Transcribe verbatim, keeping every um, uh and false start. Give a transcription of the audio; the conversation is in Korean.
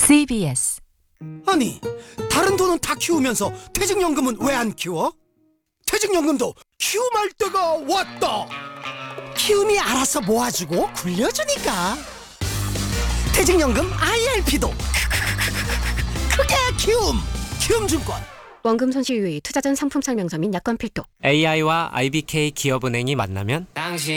씨비에스. 아니, 다른 돈은 다 키우면서 퇴직연금은 왜 안 키워? 퇴직연금도 키움할 때가 왔다. 키움이 알아서 모아주고 굴려주니까. 퇴직연금 아이알피도 크게 키움. 키움증권. 원금 손실 유의, 투자 전 상품 설명서 및 약관 필독. 에이아이와 아이비케이 기업은행이 만나면 당신